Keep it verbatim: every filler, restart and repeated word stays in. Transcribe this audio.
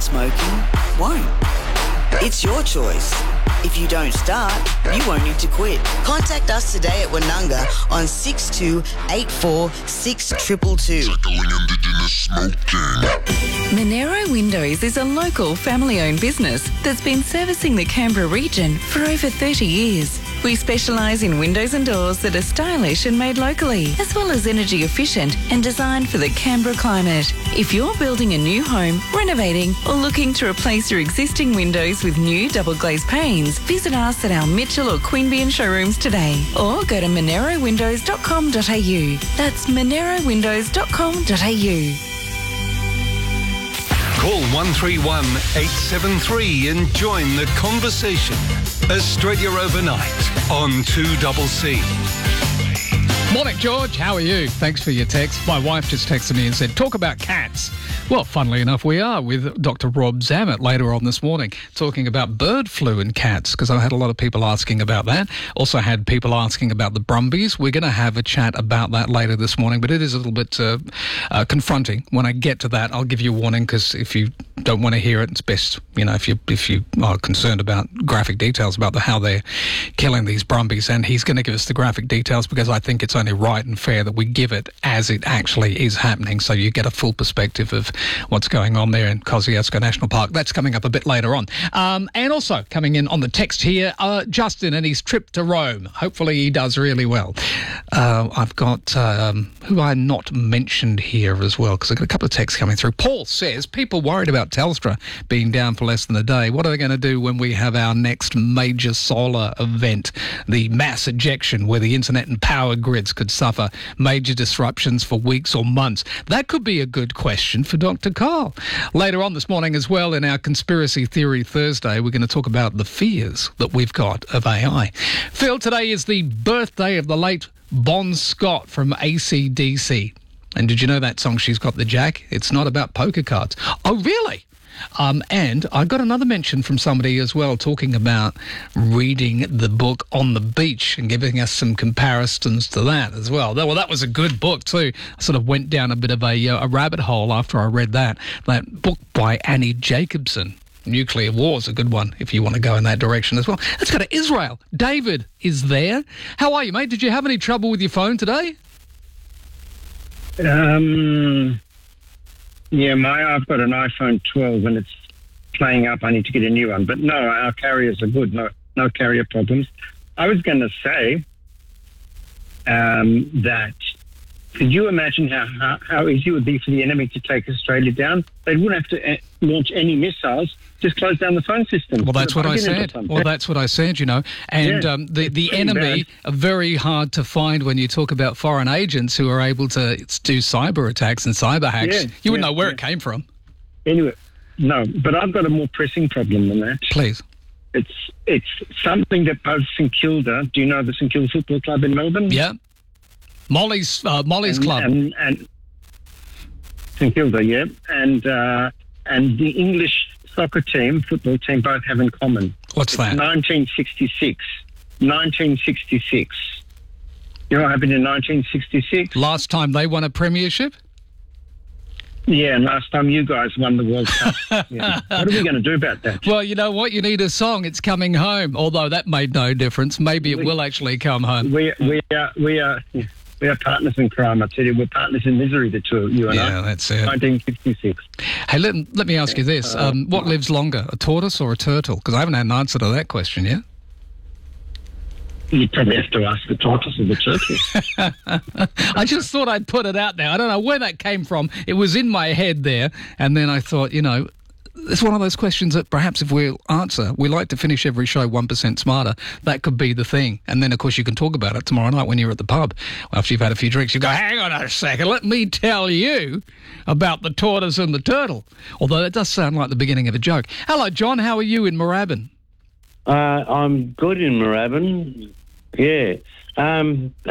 smoking won't. It's your choice. If you don't start, you won't need to quit. Contact us today at Wanunga on six two eight four six two two two. Tackling Indigenous smoking. Monero Windows is a local family-owned business that's been servicing the Canberra region for over thirty years. We specialise in windows and doors that are stylish and made locally, as well as energy efficient and designed for the Canberra climate. If you're building a new home, renovating, or looking to replace your existing windows with new double glazed panes, visit us at our Mitchell or Queanbeyan showrooms today, or go to monero windows dot com dot a u. That's monero windows dot com dot a u. Call one three one eight seven three and join the conversation. Australia Overnight on two C C. Morning, George. How are you? Thanks for your text. My wife just texted me and said, talk about cats. Well, funnily enough, we are with Doctor Rob Zammit later on this morning, talking about bird flu in cats, because I had a lot of people asking about that. Also had people asking about the Brumbies. We're going to have a chat about that later this morning, but it is a little bit uh, uh, confronting. When I get to that, I'll give you a warning, because if you don't want to hear it, it's best, you know, if you if you are concerned about graphic details about the, how they're killing these Brumbies. And he's going to give us the graphic details, because I think it's only right and fair that we give it as it actually is happening, so you get a full perspective of what's going on there in Kosciuszko National Park. That's coming up a bit later on. Um, and also coming in on the text here, uh, Justin and his trip to Rome. Hopefully he does really well. Uh, I've got um, who I not mentioned here as well, because I've got a couple of texts coming through. Paul says, people worried about Telstra being down for less than a day. What are they going to do when we have our next major solar event, the mass ejection, where the internet and power grids could suffer major disruptions for weeks or months? That could be a good question for Doctor Carl. Later on this morning as well, in our Conspiracy Theory Thursday, we're going to talk about the fears that we've got of A I. Phil, today is the birthday of the late Bon Scott from A C D C. And did you know that song, She's Got the Jack? It's not about poker cards. Oh, really? Um, and I got another mention from somebody as well, talking about reading the book On the Beach and giving us some comparisons to that as well. Well, that was a good book too. I sort of went down a bit of a, uh, a rabbit hole after I read that. That book by Annie Jacobson, Nuclear War, is a good one if you want to go in that direction as well. Let's go to Israel. David is there. How are you, mate? Did you have any trouble with your phone today? Um... Yeah, my I've got an iPhone twelve and it's playing up. I need to get a new one. But no, our carriers are good. No, no carrier problems. I was going to say um, that could you imagine how, how, how easy it would be for the enemy to take Australia down? They wouldn't have to uh, launch any missiles. Just close down the phone system. Well, that's what I said. Well, that's what I said, you know. And yeah, um, the, the enemy bad. are very hard to find when you talk about foreign agents who are able to do cyber attacks and cyber hacks. Yeah, you wouldn't yeah, know where yeah. it came from. Anyway, no, but I've got a more pressing problem than that. Please. It's it's something that both St Kilda, do you know the St Kilda Football Club in Melbourne? Yeah. Molly's uh, Molly's and, club. And, and St Kilda, yeah. And, uh, and the English soccer team, football team, both have in common. What's that? nineteen sixty-six. nineteen sixty-six. You know what happened in nineteen sixty-six? Last time they won a premiership? Yeah, and last time you guys won the World Cup. Yeah. What are we going to do about that? Well, you know what? You need a song. It's Coming Home. Although that made no difference. Maybe it we, will actually come home. We, we are... We are We are partners in crime, I tell you. We're partners in misery, the two, you and yeah, I. Yeah, that's it. nineteen sixty-six. Hey, let, let me ask you this. Um, what lives longer, a tortoise or a turtle? Because I haven't had an answer to that question yet. You probably have to ask the tortoise or the turtle. I just thought I'd put it out there. I don't know where that came from. It was in my head there. And then I thought, you know, it's one of those questions that perhaps if we'll answer, we like to finish every show one percent smarter. That could be the thing. And then, of course, you can talk about it tomorrow night when you're at the pub. After you've had a few drinks, you go, hang on a second, let me tell you about the tortoise and the turtle. Although that does sound like the beginning of a joke. Hello, John. How are you in Moorabbin? Uh, I'm good in Moorabbin. Yeah. Um,